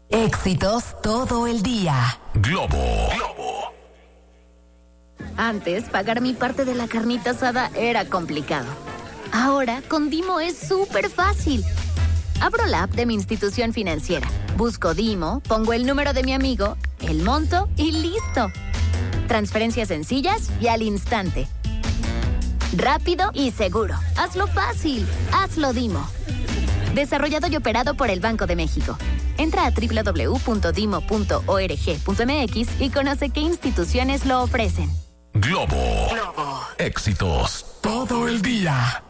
Éxitos todo el día. Globo. Antes, pagar mi parte de la carnita asada era complicado. Ahora, con Dimo es súper fácil. Abro la app de mi institución financiera, busco Dimo, pongo el número de mi amigo, el monto y ¡listo! Transferencias sencillas y al instante. Rápido y seguro. Hazlo fácil. Hazlo Dimo. Desarrollado y operado por el Banco de México. Entra a www.dimo.org.mx y conoce qué instituciones lo ofrecen. Globo. Éxitos todo el día.